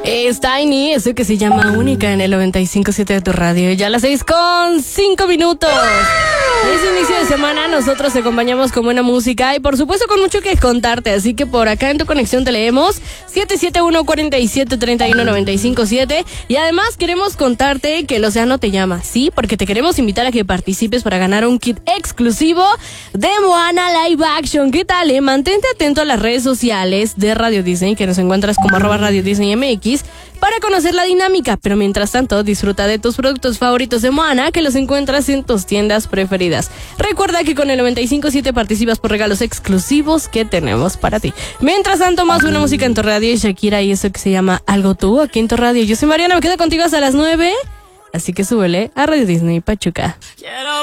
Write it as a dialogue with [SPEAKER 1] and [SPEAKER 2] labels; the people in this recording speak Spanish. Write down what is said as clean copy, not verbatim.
[SPEAKER 1] Es Tiny, eso que se llama Única en el 95.7 de tu radio. Ya a las 6:05. Es inicio de semana, nosotros te acompañamos con buena música y por supuesto con mucho que contarte, así que por acá en tu conexión te leemos 771-4731-957 y además queremos contarte que el océano te llama, ¿sí? Porque te queremos invitar a que participes para ganar un kit exclusivo de Moana Live Action. ¿Qué tal? Mantente atento a las redes sociales de Radio Disney, que nos encuentras como @Radio Disney MX, para conocer la dinámica, pero mientras tanto disfruta de tus productos favoritos de Moana que los encuentras en tus tiendas preferidas. Recuerda que con el 95.7 participas por regalos exclusivos que tenemos para ti. Mientras tanto, más una música en tu radio y Shakira y eso que se llama Algo Tú aquí en tu radio. Yo soy Mariana, me quedo contigo hasta las 9, así que súbele a Radio Disney Pachuca.